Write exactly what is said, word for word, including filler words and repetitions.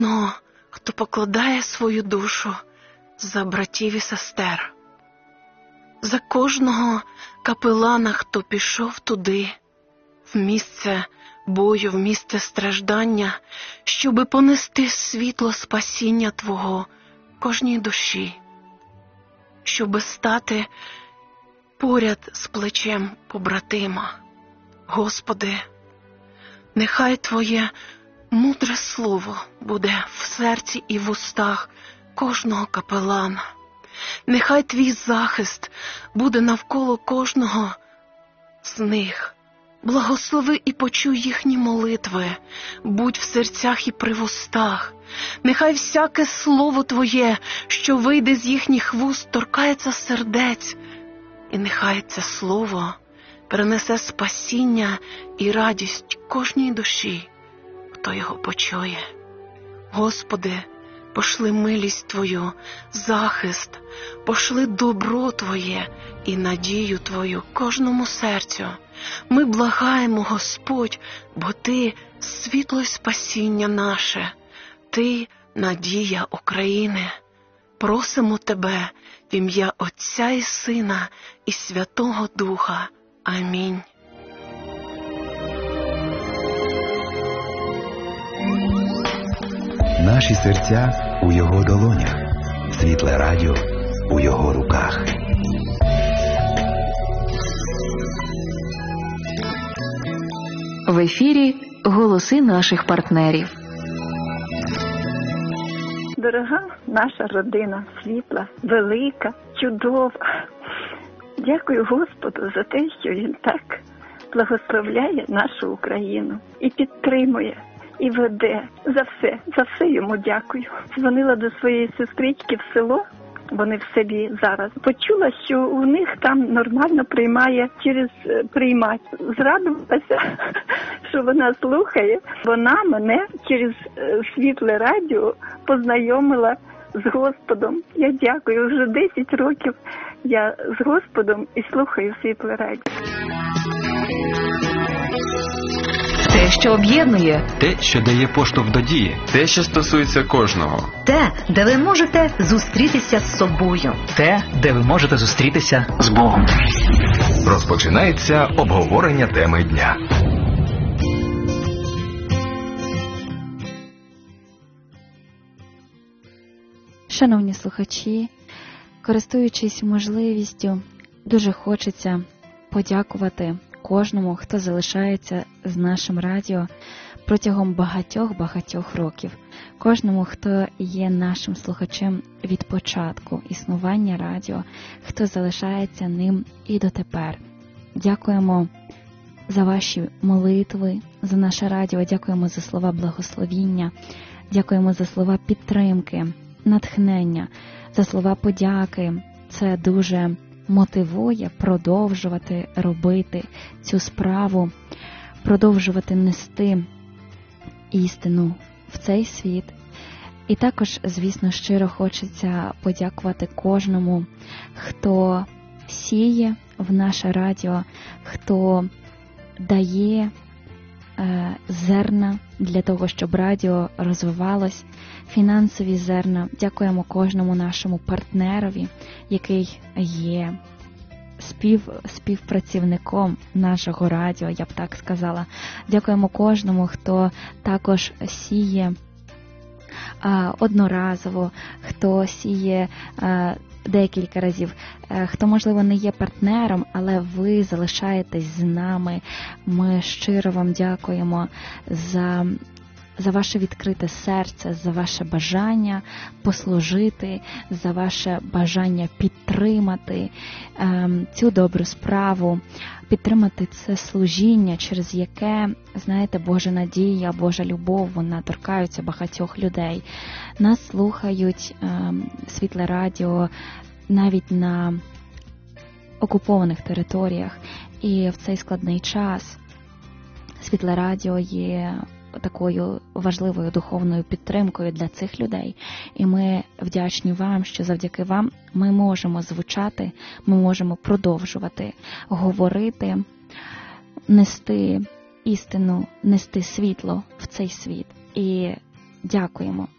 кожного, хто покладає свою душу за братів і сестер, за кожного капелана, хто пішов туди, в місце бою, в місце страждання, щоби понести світло спасіння Твого кожній душі, щоби стати поряд з плечем побратима. Господи, нехай Твоє мудре слово буде в серці і в устах кожного капелана. Нехай Твій захист буде навколо кожного з них. Благослови і почуй їхні молитви, будь в серцях і при вустах. Нехай всяке слово Твоє, що вийде з їхніх вуст, торкається сердець. І нехай це слово принесе спасіння і радість кожній душі, хто його почує. Господи, пошли милість Твою, захист, пошли добро Твоє і надію Твою кожному серцю. Ми благаємо, Господь, бо Ти – світло й спасіння наше, Ти – надія України. Просимо Тебе в ім'я Отця і Сина і Святого Духа. Амінь. Наші серця у Його долонях, світле радіо у Його руках. В ефірі голоси наших партнерів. Дорога наша родина, світла, велика, чудова. Дякую Господу за те, що Він так благословляє нашу Україну і підтримує, і веде. За все, за все йому дякую. Дзвонила до своєї сестрички в село, вони в селі зараз. Почула, що у них там нормально приймає через приймач. Зрадувалася, що вона слухає. Вона мене через світле радіо познайомила з Господом. Я дякую. Вже десять років я з Господом і слухаю світле радіо. Те, що об'єднує. Те, що дає поштовх до дії. Те, що стосується кожного. Те, де ви можете зустрітися з собою. Те, де ви можете зустрітися з Богом. Розпочинається обговорення теми дня. Шановні слухачі, користуючись можливістю, дуже хочеться подякувати кожному, хто залишається з нашим радіо протягом багатьох-багатьох років. Кожному, хто є нашим слухачем від початку існування радіо, хто залишається ним і дотепер. Дякуємо за ваші молитви, за наше радіо, дякуємо за слова благословіння, дякуємо за слова підтримки, натхнення, за слова подяки. Це дуже мотивує продовжувати робити цю справу, продовжувати нести істину в цей світ. І також, звісно, щиро хочеться подякувати кожному, хто сіє в наше радіо, хто дає е, зерна для того, щоб радіо розвивалось, фінансові зерна. Дякуємо кожному нашому партнерові, який є спів, співпрацівником нашого радіо, я б так сказала. Дякуємо кожному, хто також сіє а, одноразово, хто сіє а, декілька разів, а, хто, можливо, не є партнером, але ви залишаєтесь з нами. Ми щиро вам дякуємо за за ваше відкрите серце, за ваше бажання послужити, за ваше бажання підтримати е, цю добру справу, підтримати це служіння, через яке, знаєте, Божа надія, Божа любов, вона торкаються багатьох людей. Нас слухають е, світле радіо навіть на окупованих територіях, і в цей складний час світле радіо є такою важливою духовною підтримкою для цих людей. І ми вдячні вам, що завдяки вам ми можемо звучати, ми можемо продовжувати говорити, нести істину, нести світло в цей світ. І Дякуємо.